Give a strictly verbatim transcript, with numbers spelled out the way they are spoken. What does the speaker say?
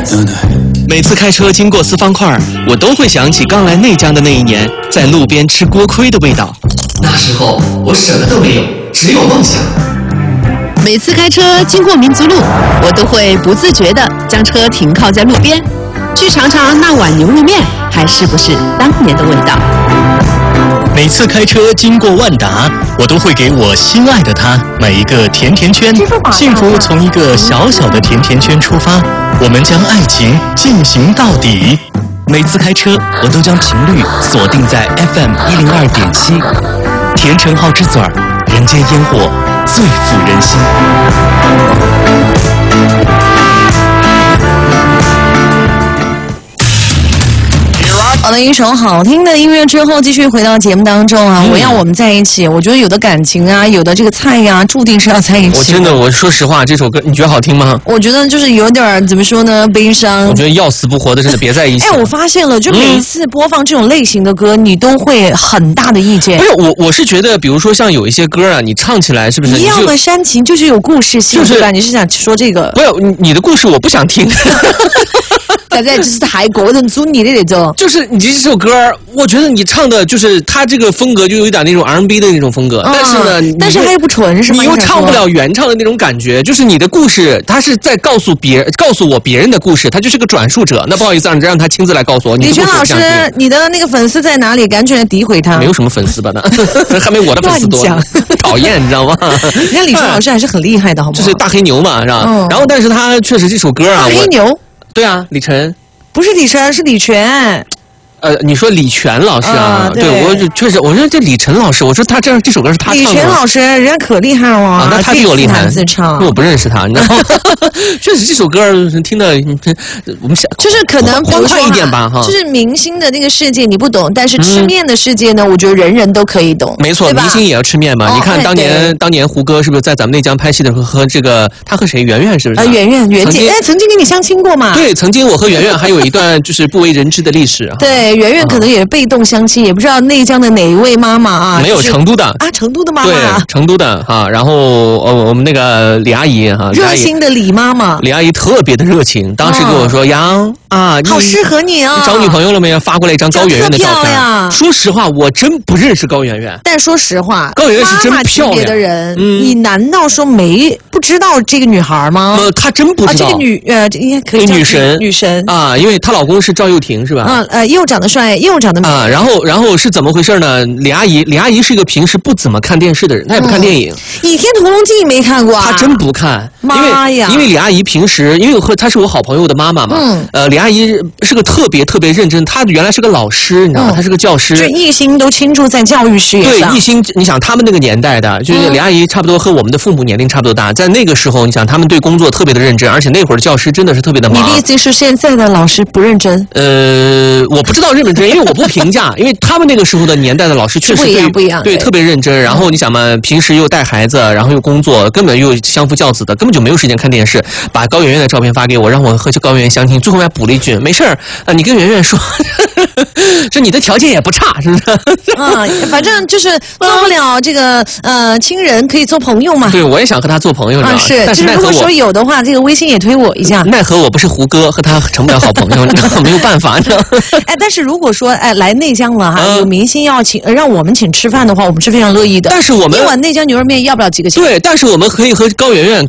每次开车经过四方块，我都会想起刚来内江的那一年，在路边吃锅盔的味道。 那时候我什么都没有，只有梦想。 每次开车经过民族路，我都会不自觉地将车停靠在路边，去尝尝那碗牛肉面还是不是当年的味道。 每次开车经过万达，我都会给我心爱的他买一个甜甜圈。幸福从一个小小的甜甜圈出发，我们将爱情进行到底。 每次开车，我都将频率锁定在 F M 一零二点七，甜橙好之嘴儿，人间烟火最抚人心。 好的，一首好听的音乐之后，继续回到节目当中啊！嗯、我要我们在一起。我觉得有的感情啊，有的这个菜呀、啊，注定是要在一起。 我真的，我说实话，这首歌你觉得好听吗？ 我觉得就是有点怎么说呢，悲伤。 我觉得要死不活的，真的别在一起。 哎，我发现了，就每一次播放这种类型的歌，嗯、你都会很大的意见。 不是我，我是觉得，比如说像有一些歌啊，你唱起来是不是一样的煽情，就是有故事性， 就是对吧？你是想说这个？ 不有你的故事，我不想听。 大家就是太个人主义的那种， 就是你这首歌，我觉得你唱的就是他这个风格，就有一点那种 R and B 的那种风格，嗯、但是呢， 但是它又不纯，是吗？ 你又唱不了原唱的那种感觉，就是你的故事，他是在告诉别人，告诉我别人的故事，他就是个转述者。那不好意思，让让他亲自来告诉我。 李泉老师，你的那个粉丝在哪里？赶紧诋毁他。 没有什么粉丝吧？那还没我的粉丝多，讨厌，你知道吗？ 你看李泉老师还是很厉害的，好不好？ 就是大黑牛嘛，是吧？嗯、然后，但是他确实这首歌啊， 大黑牛。 对啊，李晨不是李晨，是李泉。 呃，你说李泉老师啊？呃、对, 对，我就确实，我说这李晨老师，我说他这样这首歌是他唱的。 李泉老师，人家可厉害了啊！那他比我厉害， 自唱， 我不认识他，你知道吗？确实这首歌听的，我们想就是可能欢快一点吧，哈。 就是明星的那个世界你不懂，但是吃面的世界呢，嗯、我觉得人人都可以懂。 没错，明星也要吃面嘛。哦、你看当年当年胡歌是不是在咱们内江拍戏的时候和这个他和谁圆圆是不是？ 啊，圆圆圆姐，哎，曾经跟你相亲过嘛？ 对，曾经我和圆圆还有一段就是不为人知的历史。 对，圆圆可能也被动相亲，也不知道内江的哪一位妈妈啊？ 没有，成都的啊，成都的妈妈， 对，成都的哈。然后呃，我们那个李阿姨哈， 热心的李妈妈， 李阿姨特别的热情，当时跟我说：“杨啊， 好适合你啊！ 你找女朋友了没有？”发过来一张高圆圆的照片。说实话，我真不认识高圆圆。 但说实话， 高圆圆是真漂亮的人，你难道说没不知道这个女孩吗？ 呃，她真不知道。 这个女呃，应该可以女神， 女神啊，因为她老公是赵又廷，是吧？ 嗯呃，又长得帅，又长得美。 啊，然后然后是怎么回事呢？李阿姨，李阿姨是一个平时不怎么看电视的人，她也不看电影。 《倚天屠龙记》没看过啊？ 她真不看， 妈呀！ 因为因为李阿姨平时，因为和她是我好朋友的妈妈嘛，嗯，呃，李阿姨是个特别特别认真，她原来是个老师，你知道吗？她是个教师， 就一心都倾注在教育事业上。 对，一心，你想他们那个年代的，就是李阿姨差不多和我们的父母年龄差不多大，在那个时候，你想他们对工作特别的认真，而且那会儿的教师真的是特别的忙。 你的意思是现在的老师不认真？ 呃，我不知道认不认真，因为我不评价，因为他们那个时候的年代的老师确实不一样，不一样， 对，特别认真。然后你想嘛，平时又带孩子，然后又工作，根本又相夫教子的，根本就没有时间看电视。把高圆圆的照片发给我，让我和高圆圆相亲。最后还补了一句：“没事儿啊，你跟圆圆说，说你的条件也不差，是不是？” 啊，反正就是做不了这个呃亲人，可以做朋友嘛。 对，我也想和他做朋友， 啊，是。 但是如果说有的话，这个微信也推我一下。 奈何我不是胡歌，和他成不了好朋友，没有办法。 哎，但是如果说哎来内江了哈，有明星要请，让我们请吃饭的话，我们是非常乐意的。 但是我们一碗内江牛肉面要不了几个钱。 对，但是我们可以和高圆圆